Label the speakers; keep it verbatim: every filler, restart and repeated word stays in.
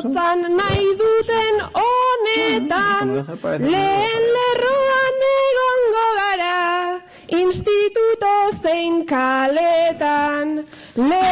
Speaker 1: lotzan nahi duten honetan, lehen lerroan egongo gara, instituto zein kaletan, lehen